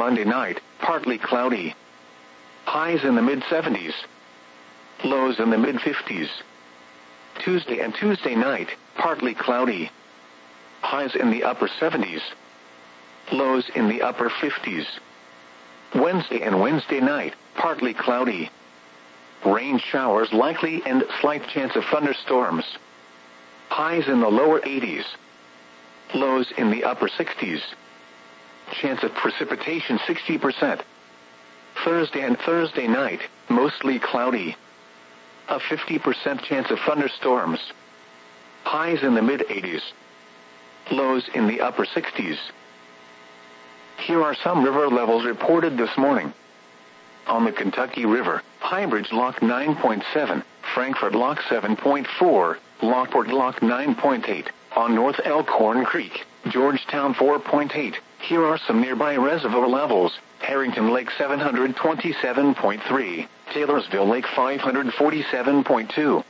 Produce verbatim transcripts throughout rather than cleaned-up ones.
Monday night, partly cloudy. Highs in the mid seventies. Lows in the mid fifties. Tuesday and Tuesday night, partly cloudy. Highs in the upper seventies. Lows in the upper fifties. Wednesday and Wednesday night, partly cloudy. Rain showers likely and slight chance of thunderstorms. Highs in the lower eighties. Lows in the upper sixties. Chance of precipitation sixty percent. Thursday and Thursday night, mostly cloudy. A fifty percent chance of thunderstorms. Highs in the mid eighties. Lows in the upper sixties. Here are some river levels reported this morning. On the Kentucky River, Highbridge Lock nine point seven, Frankfort Lock seven point four, Lockport Lock nine point eight, on North Elkhorn Creek, Georgetown four point eight. Here are some nearby reservoir levels. Harrington Lake seven hundred twenty-seven point three, Taylorsville Lake five hundred forty-seven point two.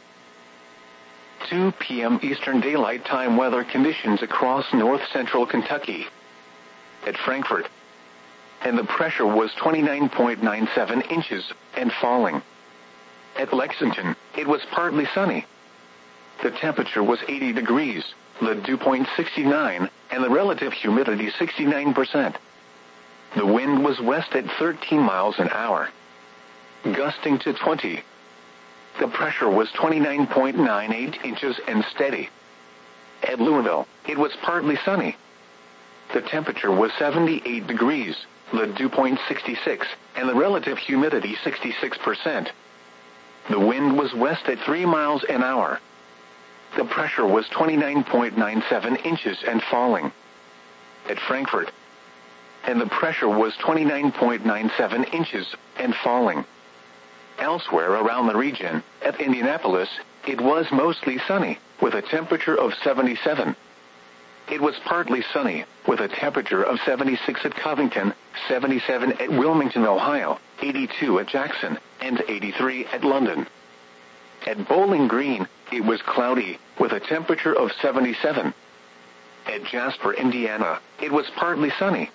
two p.m. Eastern Daylight Time weather conditions across north-central Kentucky. At Frankfort, and the pressure was twenty-nine point nine seven inches, and falling. At Lexington, it was partly sunny. The temperature was eighty degrees, the dew point sixty-nine, and the relative humidity sixty-nine percent. The wind was west at thirteen miles an hour, gusting to twenty. The pressure was twenty-nine point nine eight inches and steady. At Louisville, it was partly sunny. The temperature was seventy-eight degrees, the dew point sixty-six, and the relative humidity sixty-six percent. The wind was west at three miles an hour. The pressure was twenty-nine point nine seven inches and falling. At Frankfort, and the pressure was twenty-nine point nine seven inches and falling. Elsewhere around the region, at Indianapolis, it was mostly sunny, with a temperature of seventy-seven. It was partly sunny, with a temperature of seventy-six at Covington, seventy-seven at Wilmington, Ohio, eighty-two at Jackson, and eighty-three at London. At Bowling Green, it was cloudy, with a temperature of seventy-seven. At Jasper, Indiana, it was partly sunny.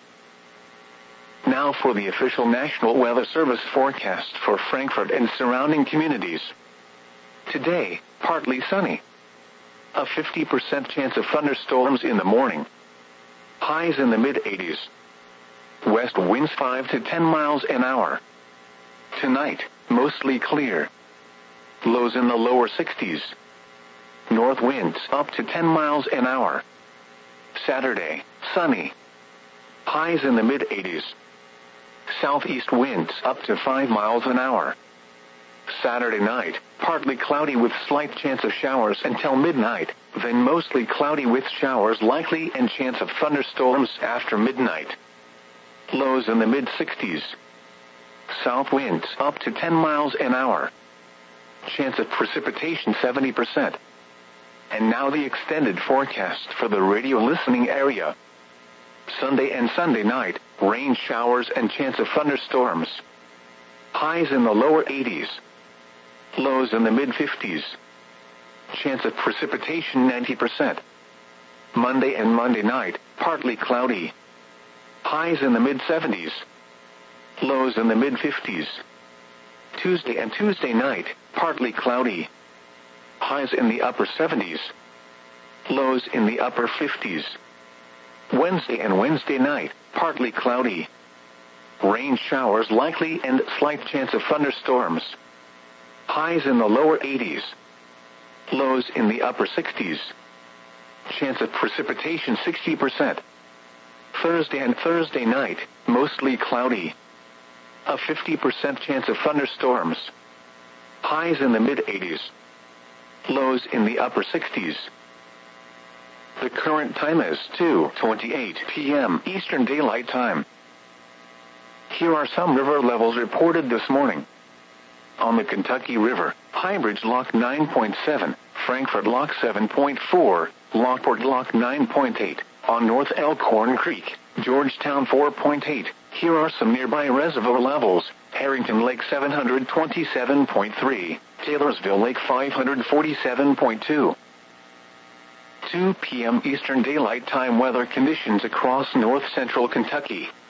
Now for the official National Weather Service forecast for Frankfort and surrounding communities. Today, partly sunny. A fifty percent chance of thunderstorms in the morning. Highs in the mid eighties. West winds five to ten miles an hour. Tonight, mostly clear. Lows in the lower sixties. North winds up to ten miles an hour. Saturday, sunny. Highs in the mid eighties. Southeast winds up to five miles an hour. Saturday night, partly cloudy with slight chance of showers until midnight, then mostly cloudy with showers likely and chance of thunderstorms after midnight. Lows in the mid sixties. South winds up to ten miles an hour. Chance of precipitation seventy percent. And now the extended forecast for the radio listening area. Sunday and Sunday night, rain showers and chance of thunderstorms. Highs in the lower eighties. Lows in the mid fifties. Chance of precipitation ninety percent. Monday and Monday night, partly cloudy. Highs in the mid seventies. Lows in the mid fifties. Tuesday and Tuesday night, partly cloudy. Highs in the upper seventies. Lows in the upper fifties. Wednesday and Wednesday night, partly cloudy. Rain showers likely and slight chance of thunderstorms. Highs in the lower eighties. Lows in the upper sixties. Chance of precipitation sixty percent. Thursday and Thursday night, mostly cloudy. A fifty percent chance of thunderstorms. Highs in the mid eighties. Lows in the upper sixties. The current time is two twenty-eight p.m. Eastern Daylight Time. Here are some river levels reported this morning. On the Kentucky River, Highbridge Lock nine point seven, Frankfort Lock seven point four, Lockport Lock nine point eight, on North Elkhorn Creek, Georgetown four point eight. Here are some nearby reservoir levels. Harrington Lake seven hundred twenty-seven point three, Taylorsville Lake five hundred forty-seven point two. two p.m. Eastern Daylight Time weather conditions across north-central Kentucky.